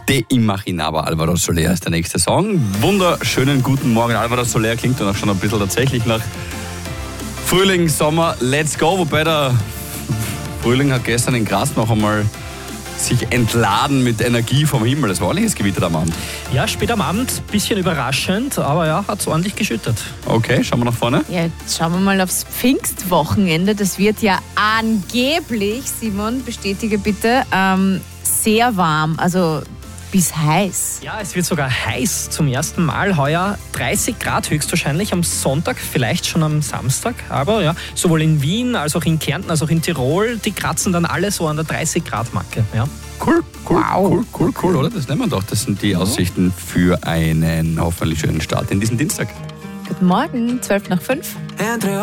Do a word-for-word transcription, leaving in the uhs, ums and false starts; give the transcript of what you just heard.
De Imaginaba, Alvaro Soler ist der nächste Song. Wunderschönen guten Morgen. Alvaro Soler klingt dann auch schon ein bisschen tatsächlich nach Frühling, Sommer, let's go. Wobei der Frühling hat gestern in Graz noch einmal sich entladen mit Energie vom Himmel. Das war ordentliches Gewitter am Abend. Ja, spät am Abend, bisschen überraschend, aber ja, hat es ordentlich geschüttet. Okay, schauen wir nach vorne. Ja, jetzt schauen wir mal aufs Pfingstwochenende. Das wird ja angeblich, Simon, bestätige bitte, ähm, sehr warm, also bis heiß. Ja, es wird sogar heiß zum ersten Mal heuer. dreißig Grad höchstwahrscheinlich am Sonntag, vielleicht schon am Samstag. Aber ja, sowohl in Wien als auch in Kärnten als auch in Tirol, die kratzen dann alle so an der dreißig Grad Marke. Ja. Cool, cool, wow. cool, cool, cool, oder? Das nehmen wir doch. Das sind die Aussichten für einen hoffentlich schönen Start in diesen Dienstag. Guten Morgen, zwölf nach fünf.